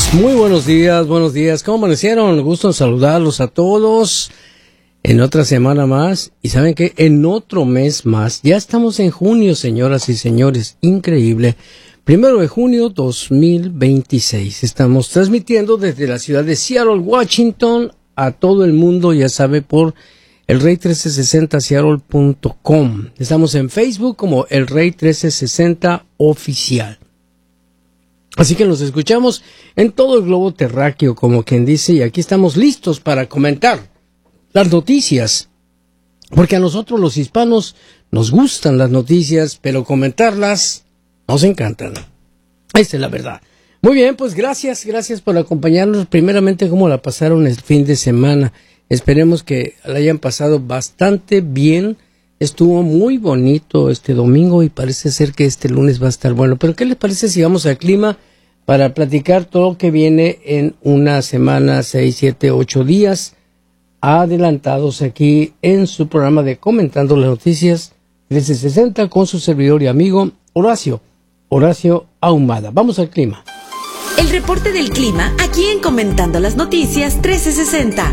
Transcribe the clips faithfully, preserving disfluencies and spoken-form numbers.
Muy buenos días, buenos días. ¿Cómo amanecieron? Gusto en saludarlos a todos en otra semana más. Y saben que en otro mes más, ya estamos en junio, señoras y señores. Increíble. Primero de junio dos mil veintiséis. Estamos transmitiendo desde la ciudad de Seattle, Washington, a todo el mundo, ya sabe, por el rey trece sesenta seattle punto com. Estamos en Facebook como el rey trece sesenta oficial. Así que nos escuchamos en todo el globo terráqueo, como quien dice, y aquí estamos listos para comentar las noticias. Porque a nosotros los hispanos nos gustan las noticias, pero comentarlas nos encantan. Esa es la verdad. Muy bien, pues gracias, gracias por acompañarnos. Primeramente, ¿cómo la pasaron el fin de semana? Esperemos que la hayan pasado bastante bien. Estuvo muy bonito este domingo y parece ser que este lunes va a estar bueno. Pero ¿qué les parece si vamos al clima para platicar todo lo que viene en una semana, seis, siete, ocho días adelantados aquí en su programa de Comentando las Noticias trece sesenta con su servidor y amigo Horacio, Horacio Ahumada? Vamos al clima. El reporte del clima aquí en Comentando las Noticias trece sesenta.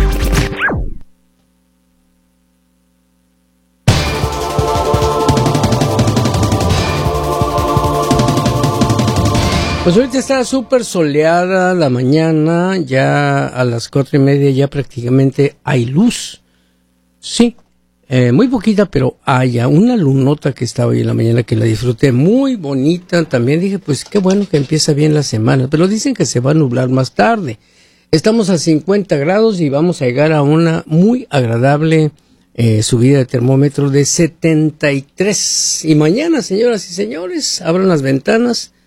Pues ahorita está súper soleada la mañana, ya a las cuatro y media ya prácticamente hay luz. Sí, eh, muy poquita, pero hay una lunota que estaba hoy en la mañana que la disfruté, muy bonita. También dije, pues qué bueno que empieza bien la semana, pero dicen que se va a nublar más tarde. Estamos a cincuenta grados y vamos a llegar a una muy agradable eh, subida de termómetro de setenta y tres. Y mañana, señoras y señores, abran las ventanas.